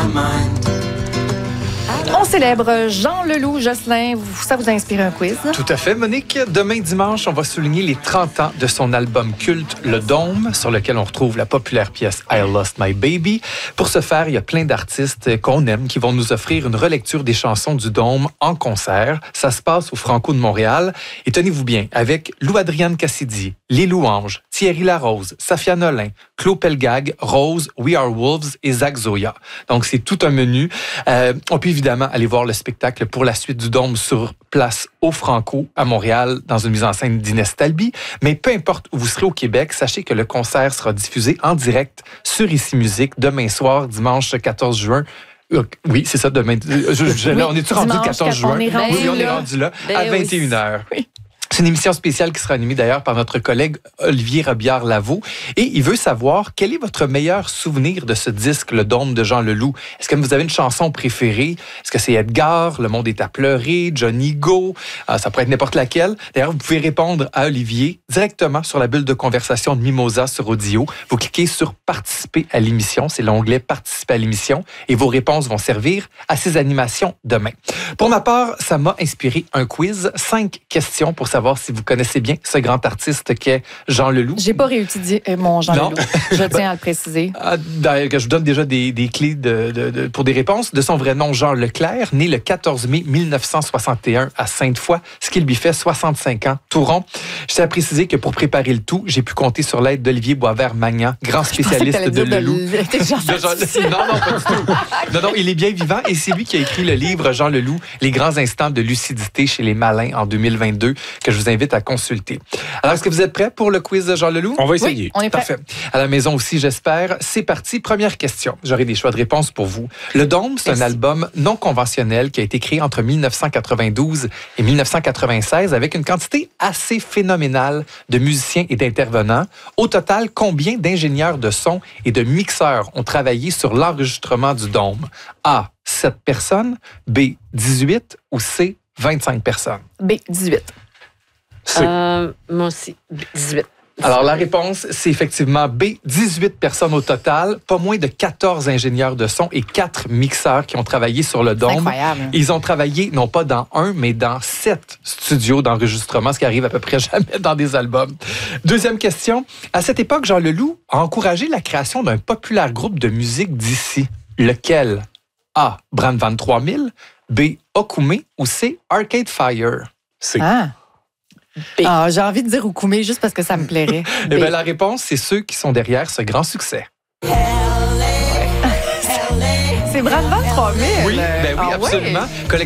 On célèbre Jean Leloup. Jocelyn, ça vous a inspiré un quiz? Tout à fait, Monique. Demain dimanche, on va souligner les 30 ans de son album culte Le Dôme, sur lequel on retrouve la populaire pièce I Lost My Baby. Pour ce faire, il y a plein d'artistes qu'on aime qui vont nous offrir une relecture des chansons du Dôme en concert. Ça se passe au Franco de Montréal. Et tenez-vous bien, avec Lou-Adrienne Cassidy, Les Louanges, Thierry Larose, Safia Nolin, Claude Pelgag, Rose, We Are Wolves et Zach Zoya. Donc, c'est tout un menu. On peut évidemment aller voir le spectacle pour la suite du Dôme sur place au Franco à Montréal dans une mise en scène d'Inès Talby. Mais peu importe où vous serez au Québec, sachez que le concert sera diffusé en direct sur Ici Musique demain soir, dimanche 14 juin. Oui, c'est ça, demain. On est-tu rendu le 14 juin? On est rendu là à 21h. Oui. C'est une émission spéciale qui sera animée d'ailleurs par notre collègue Olivier Robillard-Lavaux. Et il veut savoir quel est votre meilleur souvenir de ce disque, Le Dôme de Jean Leloup. Est-ce que vous avez une chanson préférée? Est-ce que c'est Edgar, Le monde est à pleurer, Johnny Go? Ça pourrait être n'importe laquelle. D'ailleurs, vous pouvez répondre à Olivier directement sur la bulle de conversation de Mimosa sur Audio. Vous cliquez sur Participer à l'émission. C'est l'onglet Participer à l'émission. Et vos réponses vont servir à ces animations demain. Pour ma part, ça m'a inspiré un quiz. 5 questions pour savoir si vous connaissez bien ce grand artiste qu'est Jean Leloup. J'ai pas réutilisé mon Jean Leloup. Je tiens à le préciser. Je vous donne déjà des clés pour des réponses. De son vrai nom, Jean Leclerc, né le 14 mai 1961 à Sainte-Foy, ce qui lui fait 65 ans, tout rond. Je tiens à préciser que pour préparer le tout, j'ai pu compter sur l'aide d'Olivier Boisvert-Magnan, grand spécialiste de Leloup. Non, pas du tout. Non, il est bien vivant et c'est lui qui a écrit le livre Jean Leloup, Les grands instants de lucidité chez les malins en 2022, que je vous invite à consulter. Alors, est-ce que vous êtes prêts pour le quiz de Jean Leloup? On va essayer. Oui, on est prêt. Parfait. À la maison aussi, j'espère. C'est parti. Première question. J'aurai des choix de réponse pour vous. Le Dôme, c'est un album non conventionnel qui a été créé entre 1992 et 1996 avec une quantité assez phénoménale de musiciens et d'intervenants. Au total, combien d'ingénieurs de son et de mixeurs ont travaillé sur l'enregistrement du Dôme? A, 7 personnes. B, 18 ou C, 25 personnes? B, 18. Moi aussi, 18. Alors, la réponse, c'est effectivement B, 18 personnes au total, pas moins de 14 ingénieurs de son et 4 mixeurs qui ont travaillé sur le Dôme. Incroyable. Ils ont travaillé non pas dans un, mais dans 7 studios d'enregistrement, ce qui arrive à peu près jamais dans des albums. Deuxième question. À cette époque, Jean Leloup a encouragé la création d'un populaire groupe de musique d'ici. Lequel? A, Brandvan 3000, B, Okume ou C, Arcade Fire? C'est J'ai envie de dire Okume juste parce que ça me plairait. Eh bien, la réponse, c'est ceux qui sont derrière ce grand succès. C'est Brandvan 3000. Oui, absolument.